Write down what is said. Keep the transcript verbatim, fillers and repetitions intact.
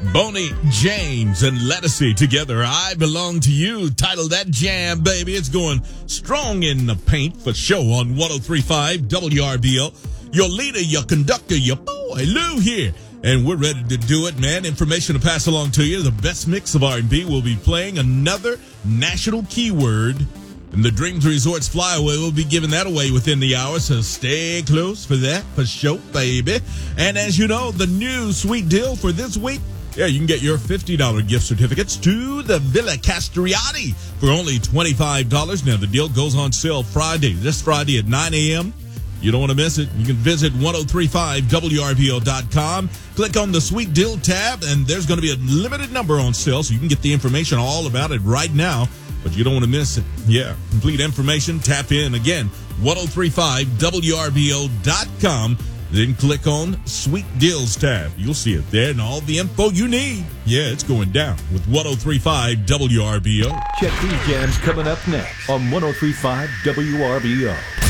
Boney James and Lettucey together. I Belong to You. Title that jam, baby. It's going strong in the paint for show on one oh three point five W R B O. Your leader, your conductor, your boy Lou here. And we're ready to do it, man. Information to pass along to you. The best mix of R and B will be playing another national keyword. And the Dreams Resorts Flyaway will be giving that away within the hour, so stay close for that, for sure, baby. And as you know, the new sweet deal for this week, yeah, you can get your fifty dollars gift certificates to the Villa Castriati for only twenty-five dollars. Now, the deal goes on sale Friday, this Friday at nine a.m. You don't want to miss it. You can visit ten thirty-five W R B O dot com, click on the Sweet Deal tab, and there's going to be a limited number on sale, so you can get the information all about it right now. But you don't want to miss it. Yeah, complete information, tap in again, ten thirty-five W R B O dot com. Then click on Sweet Deals tab. You'll see it there and all the info you need. Yeah, it's going down with ten thirty-five W R B O. Check these jams coming up next on ten thirty-five W R B O.